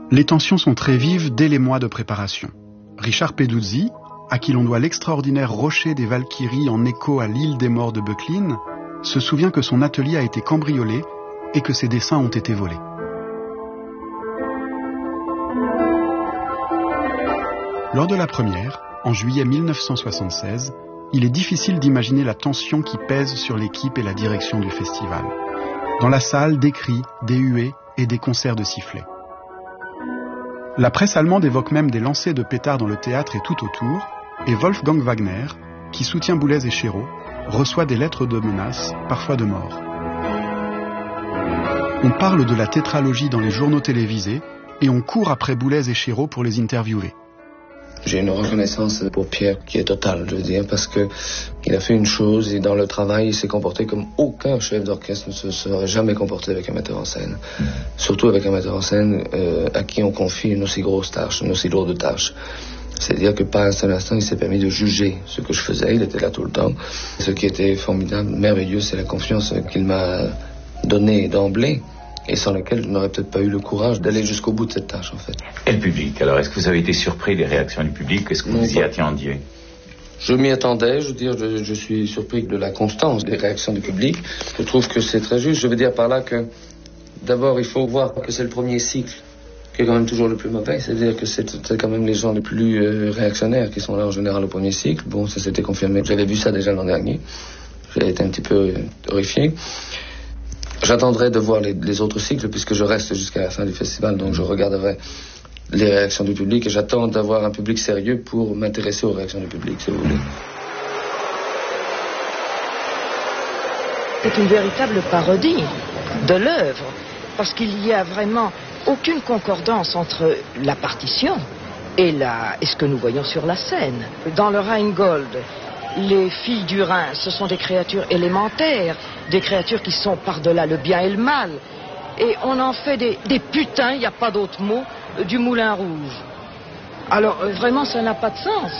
Les tensions sont très vives dès les mois de préparation. Richard Peduzzi, à qui l'on doit l'extraordinaire rocher des Valkyries en écho à l'île des morts de Böcklin, se souvient que son atelier a été cambriolé et que ses dessins ont été volés. Lors de la première, en juillet 1976, il est difficile d'imaginer la tension qui pèse sur l'équipe et la direction du festival. Dans la salle, des cris, des huées et des concerts de sifflets. La presse allemande évoque même des lancers de pétards dans le théâtre et tout autour, et Wolfgang Wagner, qui soutient Boulez et Chéreau, reçoit des lettres de menaces, parfois de mort. On parle de la tétralogie dans les journaux télévisés et on court après Boulez et Chéreau pour les interviewer. J'ai une reconnaissance pour Pierre qui est totale, je veux dire, parce que il a fait une chose et dans le travail, il s'est comporté comme aucun chef d'orchestre ne se serait jamais comporté avec un metteur en scène. Surtout avec un metteur en scène à qui on confie une aussi grosse tâche, une aussi lourde tâche. C'est-à-dire que pas un seul instant, il s'est permis de juger ce que je faisais, il était là tout le temps. Ce qui était formidable, merveilleux, c'est la confiance qu'il m'a donnée d'emblée. Et sans laquelle je n'aurais peut-être pas eu le courage d'aller jusqu'au bout de cette tâche, en fait. Et le public, alors, est-ce que vous avez été surpris des réactions du public? Est-ce que vous y attendiez? Je m'y attendais, je veux dire, je suis surpris de la constance des réactions du public. Je trouve que c'est très juste. Je veux dire par là que, d'abord, il faut voir que c'est le premier cycle qui est quand même toujours le plus mauvais. C'est-à-dire que c'est quand même les gens les plus réactionnaires qui sont là en général au premier cycle. Bon, ça s'était confirmé. J'avais vu ça déjà l'an dernier. J'ai été un petit peu horrifié. J'attendrai de voir les autres cycles puisque je reste jusqu'à la fin du festival, donc je regarderai les réactions du public et j'attends d'avoir un public sérieux pour m'intéresser aux réactions du public, si vous voulez. C'est une véritable parodie de l'œuvre, parce qu'il n'y a vraiment aucune concordance entre la partition et ce que nous voyons sur la scène. Dans le Rheingold, les filles du Rhin, ce sont des créatures élémentaires, des créatures qui sont par-delà le bien et le mal. Et on en fait des putains, il n'y a pas d'autre mot, du Moulin Rouge. Alors, vraiment, ça n'a pas de sens.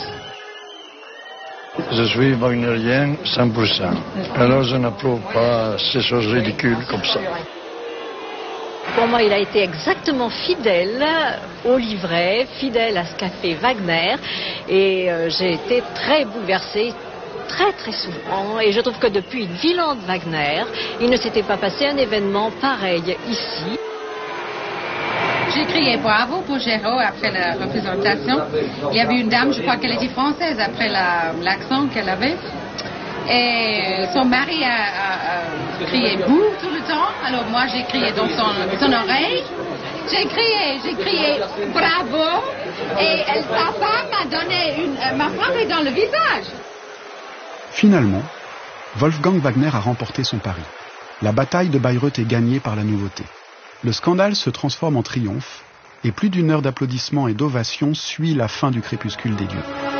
Je suis wagnerien 100%. Alors, je n'approuve pas ces choses ridicules comme ça. Pour moi, il a été exactement fidèle au livret, fidèle à ce qu'a fait Wagner. Et j'ai été très bouleversée, très très souvent. Et je trouve que depuis Wieland Wagner, il ne s'était pas passé un événement pareil ici. J'ai crié bravo pour Chéreau après la représentation. Il y avait une dame, je crois qu'elle était française, après l'accent qu'elle avait. Et son mari a crié bouh tout le temps. Alors moi j'ai crié dans son oreille. J'ai crié bravo. Et sa femme m'a frappé dans le visage. Finalement, Wolfgang Wagner a remporté son pari. La bataille de Bayreuth est gagnée par la nouveauté. Le scandale se transforme en triomphe et plus d'une heure d'applaudissements et d'ovations suit la fin du crépuscule des dieux.